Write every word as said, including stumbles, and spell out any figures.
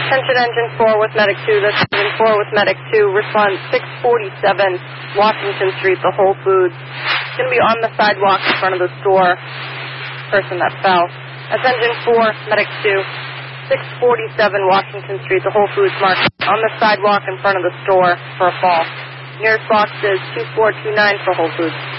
Attention Engine four with Medic two. That's Engine four with Medic two. Response six forty-seven Washington Street, the Whole Foods. It's going to be on the sidewalk in front of the store. Person that fell. That's Engine four, Medic two. six forty-seven Washington Street, the Whole Foods Market. On the sidewalk in front of the store for a fall. Nearest box is two four two nine for Whole Foods.